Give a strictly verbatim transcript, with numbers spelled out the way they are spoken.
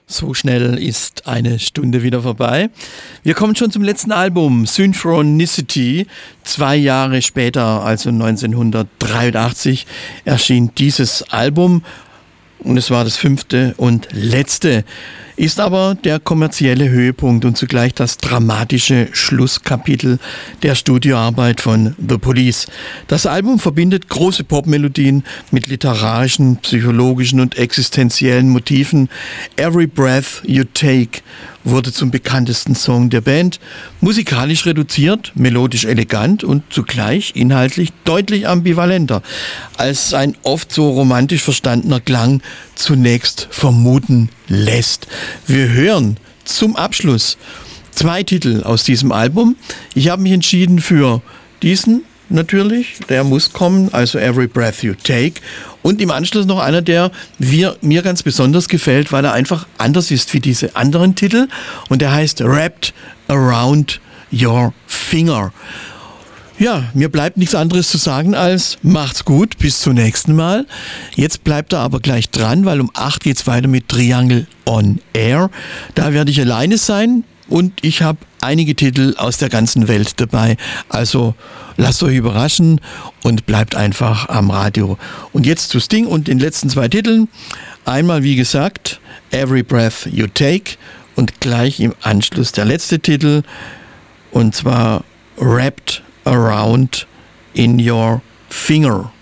So schnell ist eine Stunde wieder vorbei. Wir kommen schon zum letzten Album, Synchronicity. Zwei Jahre später, also neunzehnhundertdreiundachtzig, erschien dieses Album. Und es war das fünfte und letzte, ist aber der kommerzielle Höhepunkt und zugleich das dramatische Schlusskapitel der Studioarbeit von The Police. Das Album verbindet große Popmelodien mit literarischen, psychologischen und existenziellen Motiven. Every Breath You Take wurde zum bekanntesten Song der Band. Musikalisch reduziert, melodisch elegant und zugleich inhaltlich deutlich ambivalenter, als ein oft so romantisch verstandener Klang zunächst vermuten lässt. Wir hören zum Abschluss zwei Titel aus diesem Album. Ich habe mich entschieden für diesen natürlich, der muss kommen, also Every Breath You Take. Und im Anschluss noch einer, der wir, mir ganz besonders gefällt, weil er einfach anders ist wie diese anderen Titel. Und der heißt Wrapped Around Your Finger. Ja, mir bleibt nichts anderes zu sagen als macht's gut, bis zum nächsten Mal. Jetzt bleibt er aber gleich dran, weil um acht geht's weiter mit Triangle on Air. Da werde ich alleine sein und ich habe einige Titel aus der ganzen Welt dabei. Also lasst euch überraschen und bleibt einfach am Radio. Und jetzt zu Sting und den letzten zwei Titeln. Einmal, wie gesagt, Every Breath You Take und gleich im Anschluss der letzte Titel, und zwar Wrapped Around in Your Finger.